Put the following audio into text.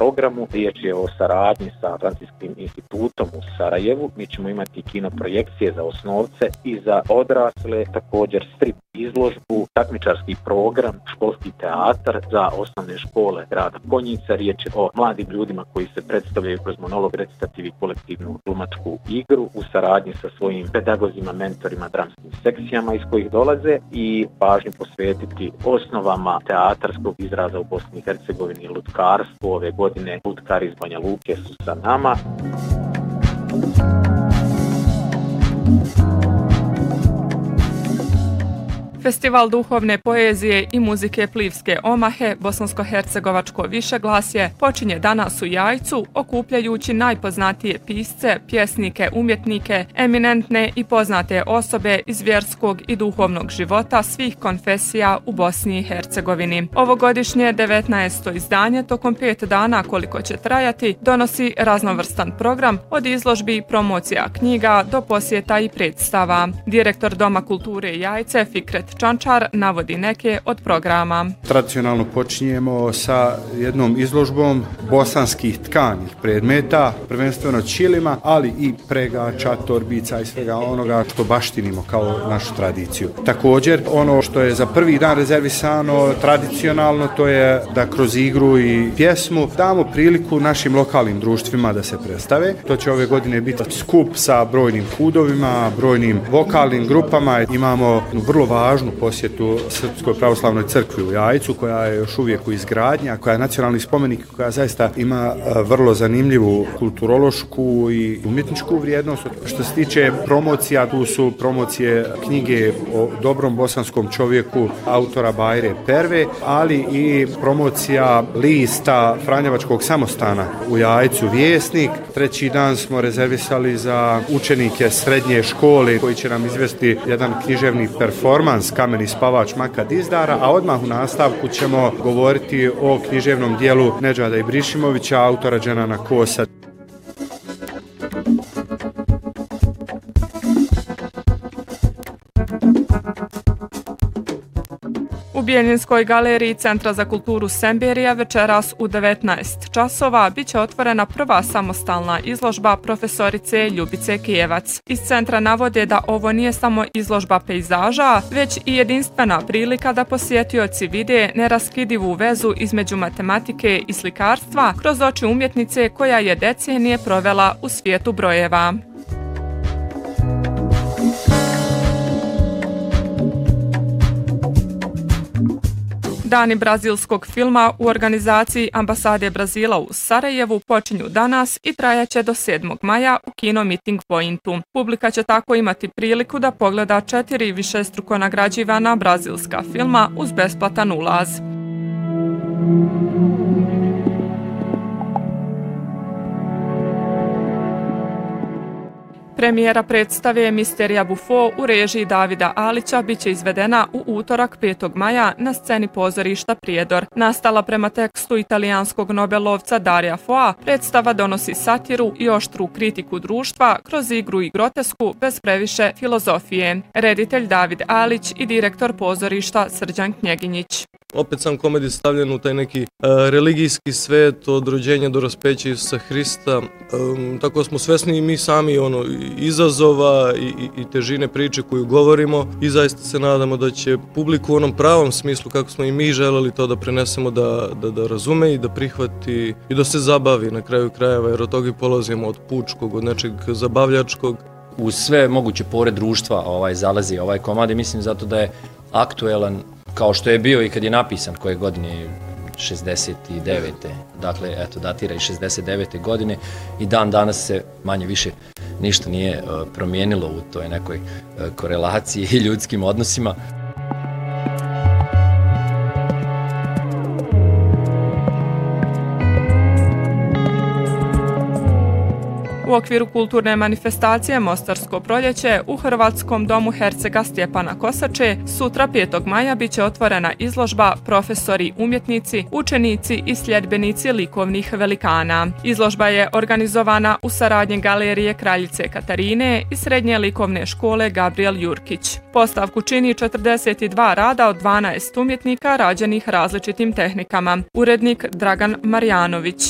programu. Riječ je o saradnji sa Francuskim institutom u Sarajevu. Mi ćemo imati kino projekcije za osnovce i za odrasle, također strip izložbu, takmičarski program, školski teatar za osnovne škole grada Konjica. Riječ je o mladim ljudima koji se predstavljaju kroz monolog, recitativ i kolektivnu glumačku igru u saradnji sa svojim pedagozima, mentorima, dramskim sekcijama iz kojih dolaze i pažnju posvetiti osnovama teatarskog izraza u Bosni i Hercegovini, lutkarstvo. Ove godine lutkari iz Banja Luke su sa nama. Festival duhovne poezije i muzike Plivske omahe Bosansko-hercegovačko višeglasje počinje danas u Jajcu, okupljajući najpoznatije pisce, pjesnike, umjetnike, eminentne i poznate osobe iz vjerskog i duhovnog života svih konfesija u Bosni i Hercegovini. Ovogodišnje 19. izdanje tokom 5 dana koliko će trajati donosi raznovrstan program od izložbi i promocija knjiga do posjeta i predstava. Direktor Doma kulture Jajce Fikret Čančar navodi neke od programa. Tradicionalno počinjemo sa jednom izložbom bosanskih tkanih predmeta, prvenstveno ćilima, ali i pregača, torbica i svega onoga što baštinimo kao našu tradiciju. Također, ono što je za prvi dan rezervisano tradicionalno, to je da kroz igru i pjesmu damo priliku našim lokalnim društvima da se predstave. To će ove godine biti skup sa brojnim kudovima, brojnim vokalnim grupama. Imamo vrlo važnu posjetu Srpskoj pravoslavnoj crkvi u Jajcu, koja je još uvijek u izgradnji, a koja je nacionalni spomenik, koja zaista ima vrlo zanimljivu kulturološku i umjetničku vrijednost. Što se tiče promocija, tu su promocije knjige o dobrom bosanskom čovjeku autora Bajre Perve, ali i promocija lista Franjevačkog samostana u Jajcu Vjesnik. Treći dan smo rezervisali za učenike srednje škole koji će nam izvesti jedan književni performans Kameni spavač Maka Dizdara, a odmah u nastavku ćemo govoriti o književnom dijelu Nedžada Ibrišimovića, autora Dženana Kosa. U Bijeljinskoj galeriji Centra za kulturu Semberija večeras u 19 časova biće otvorena prva samostalna izložba profesorice Ljubice Kijevac. Iz centra navode da ovo nije samo izložba pejzaža, već i jedinstvena prilika da posjetioci vide neraskidivu vezu između matematike i slikarstva kroz oči umjetnice koja je decenije provela u svijetu brojeva. Dani brazilskog filma u organizaciji Ambasade Brazila u Sarajevu počinju danas i trajaće do 7. maja u kino Meeting Pointu. Publika će tako imati priliku da pogleda 4 višestruko nagrađivana brazilska filma uz besplatan ulaz. Premijera predstave Misterija Bufo u režiji Davida Alića biće izvedena u utorak 5. maja na sceni pozorišta Prijedor. Nastala prema tekstu italijanskog nobelovca Daria Foa, predstava donosi satiru i oštru kritiku društva kroz igru i grotesku bez previše filozofije. Reditelj David Alić i direktor pozorišta Srđan Knjeginjić. Opet sam komedij stavljen u taj neki religijski svet od rođenja do raspeća Isusa Hrista. Tako smo svesni i mi sami izazova i težine priče koju govorimo i zaista se nadamo da će publiku u onom pravom smislu kako smo i mi želeli to da prenesemo, da razume i da prihvati i da se zabavi na kraju krajeva, jer od toga i polazimo od pučkog, od nečeg zabavljačkog. U sve moguće pore društva zalazi ovaj komad i mislim zato da je aktuelan kao što je bio i kad je napisan koje godine 69. Dakle, eto, datira i 69. godine i dan danas se manje više ništa nije promijenilo u toj nekoj korelaciji i ljudskim odnosima. U okviru kulturne manifestacije Mostarsko proljeće u Hrvatskom domu hercega Stjepana Kosače sutra 5. maja biće otvorena izložba Profesori, umjetnici, učenici i sljedbenici likovnih velikana. Izložba je organizovana u saradnji Galerije Kraljice Katarine i Srednje likovne škole Gabriel Jurkić. Postavku čini 42 rada od 12 umjetnika rađenih različitim tehnikama. Urednik Dragan Marjanović.